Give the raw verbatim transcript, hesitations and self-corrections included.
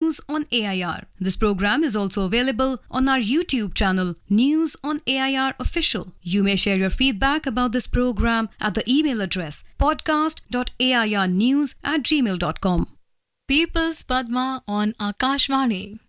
News on A I R. This program is also available on our YouTube channel, News on A I R Official. You may share your feedback about this program at the email address podcast dot a i r news at gmail dot com. People's Padma on Akashvani.